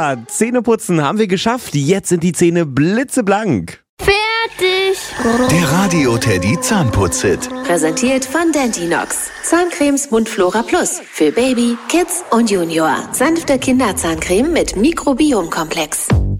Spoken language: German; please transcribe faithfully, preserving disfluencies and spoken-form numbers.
Ja, Zähneputzen haben wir geschafft. Jetzt sind die Zähne blitzeblank. Fertig! Der Radio-Teddy Zahnputz-Hit. Präsentiert von Dentinox. Zahncremes Mundflora Plus. Für Baby, Kids und Junior. Sanfte Kinderzahncreme mit Mikrobiomkomplex.